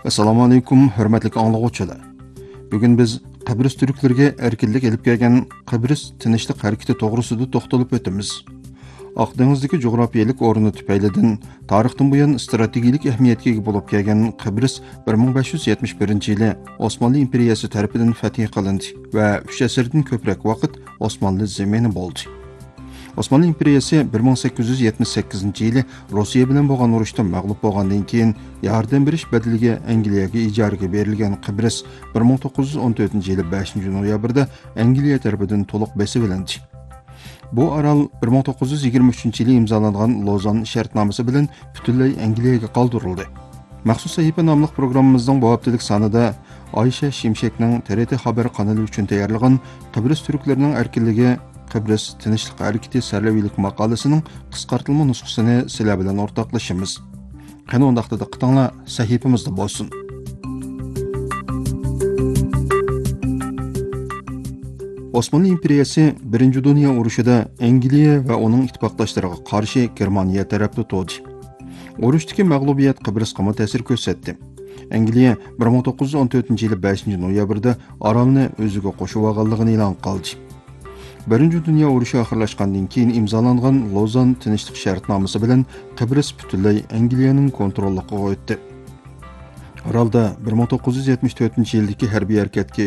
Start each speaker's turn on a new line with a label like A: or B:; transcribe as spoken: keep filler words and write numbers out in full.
A: Assalomu alaykum, hurmatli anglovchilar. Bugun biz Qibris turklarga erkinlik elib kelgan Qibris tinchlik harakati to'g'risida to'xtalib o'tamiz. Oq dengizdagi jo'grafiyalik o'rni tufaylidan tarixdan buyon strategik ahamiyatga ega bo'lib kelgan Qibris bir ming besh yuz yetmish birinchi yili Osmonli imperiyasi tomonidan fath qilindi va uch asrdan ko'proq vaqt Osmonli zamini bo'ldi. Osmanlı imperiyasi bir ming sakkiz yuz yetmish sakkizinchi yili Rossiya bilan bo'lgan urushda mag'lub bo'lgandan keyin yordam berish badaliga Angliyaga ijaraga berilgan Qibris bir ming to'qqiz yuz o'n to'rtinchi yili beshinchi noyabrda Angliya tarafidan to'liq besib olindi. Bu orol bir ming to'qqiz yuz yigirma uchinchi yili imzolangan Lozan shartnomasi bilan butunlay Angliyaga qoldirildi. Maxsus sahifa nomli programmamizning bu haftalik sonida Oysha Shimshekning T R T xabar kanali uchun tayyorlagan Qibris turklarining erkinligi Qibris tinchlik harakati sarlaviylik maqolasining qisqartılma nusxasini sizlar bilan o'rtoqlashamiz. Qani undaqda diqqatinglar sahifamizda bo'lsin. Osmanlı imperiyasi Birinchi Dunyo urushida Angliya va uning ittifoqdoshlariga qarshi Germaniya tarafda turdi. Urushdagi mag'lubiyat Qibrisga ta'sir ko'rsatdi. Angliya bir ming to'qqiz yuz o'n to'rtinchi yili beshinchi noyabrda orolni o'ziga qo'shib olganligini e'lon qildi. Birinchi Dunyo urushi oxirlashgandan keyin imzolangan Lozan tinchlik shartnomasi bilan Qibris butunlay Angliyaning kontrolligiga o'tdi. Orolda bir ming to'qqiz yuz yetmish to'rtinchi yildagi harbiy harakatga